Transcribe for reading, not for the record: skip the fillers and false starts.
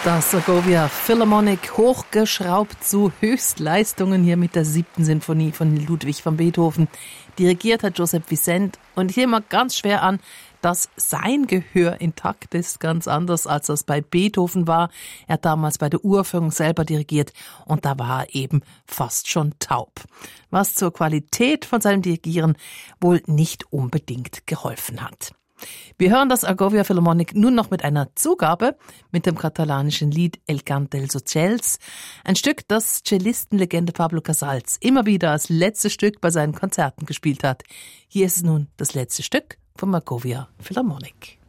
Das Segovia Philharmonic hochgeschraubt zu Höchstleistungen hier mit der 7. Sinfonie von Ludwig van Beethoven. Dirigiert hat Joseph Vicent. Und hier mal ganz schwer an, dass sein Gehör intakt ist, ganz anders als das bei Beethoven war. Er hat damals bei der Uraufführung selber dirigiert und da war er eben fast schon taub. Was zur Qualität von seinem Dirigieren wohl nicht unbedingt geholfen hat. Wir hören das Segovia Philharmonic nun noch mit einer Zugabe mit dem katalanischen Lied El Cant dels Ocells, ein Stück, das Cellistenlegende Pablo Casals immer wieder als letztes Stück bei seinen Konzerten gespielt hat. Hier ist nun das letzte Stück vom Segovia Philharmonic.